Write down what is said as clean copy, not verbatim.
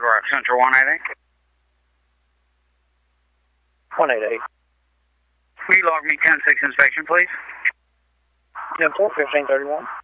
Little Rock Central 188. 188. Will you log me 10-6 inspection, please? 10-4, 1531.